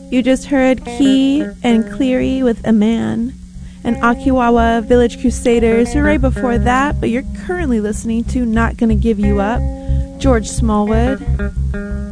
You just heard Key and Cleary with A Man, and Akiwawa Village Crusaders right before that, but you're currently listening to Not Gonna Give You Up, George Smallwood.